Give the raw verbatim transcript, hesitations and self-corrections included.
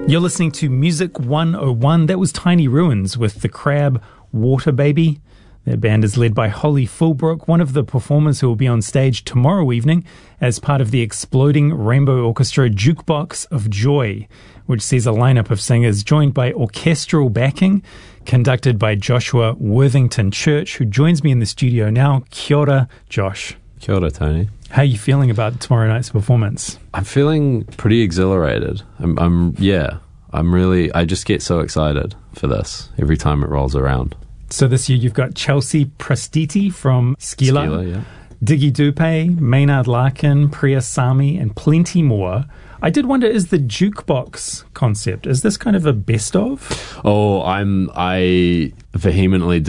You're listening to Music one oh one. That was Tiny Ruins with The Crab Water Baby. Their band is led by Holly Fulbrook, one of the performers who will be on stage tomorrow evening as part of the Exploding Rainbow Orchestra Jukebox of Joy, which sees a lineup of singers joined by orchestral backing, conducted by Joshua Worthington Church, who joins me in the studio now. Kia ora, Josh. Kia ora, Tony. How are you feeling about tomorrow night's performance? I'm feeling pretty exhilarated. I'm, I'm yeah, I'm really, I just get so excited for this every time it rolls around. So this year you've got Chelsea Prestiti from Skila, Skila, yeah. Diggy Dupe, Maynard Larkin, Priya Sami, and plenty more. I did wonder, is the jukebox concept, is this kind of a best of? Oh, I'm, I vehemently